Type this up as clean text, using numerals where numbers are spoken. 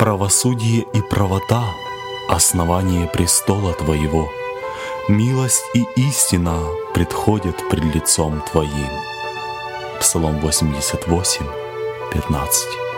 правосудие и правота — основание престола Твоего. Милость и истина предходят пред лицом Твоим. Псалом 88, 15.